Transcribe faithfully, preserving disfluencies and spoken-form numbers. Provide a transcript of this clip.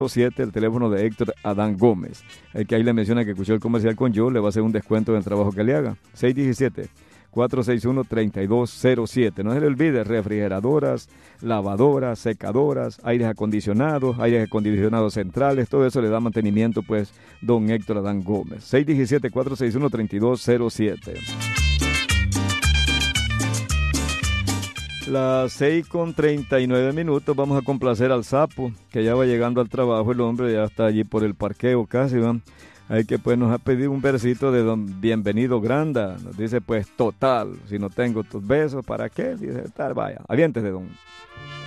siete, el teléfono de Héctor Adán Gómez. El que ahí le menciona que escuchó el comercial con yo, le va a hacer un descuento en el trabajo que le haga. seis uno siete, cuatro seis uno, tres dos cero siete. No se le olvide, refrigeradoras, lavadoras, secadoras, aires acondicionados, aires acondicionados centrales, todo eso le da mantenimiento, pues, don Héctor Adán Gómez. seis uno siete, cuatro seis uno, tres dos cero siete. Las seis con treinta y nueve minutos, vamos a complacer al sapo, que ya va llegando al trabajo, el hombre ya está allí por el parqueo casi, ¿no? Hay que pues nos ha pedido un versito de don Bienvenido Granda, nos dice pues total, si no tengo tus besos, ¿para qué? Dice tal, vaya, aviéntese don.